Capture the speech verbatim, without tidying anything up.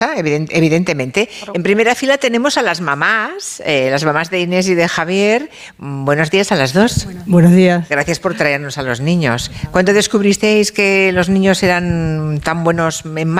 Evident, evidentemente. En primera fila tenemos a las mamás, eh, las mamás de Inés y de Javier. Buenos días a las dos. Bueno. Buenos días. Gracias por traernos a los niños. ¿Cuándo descubristeis que los niños eran tan buenos en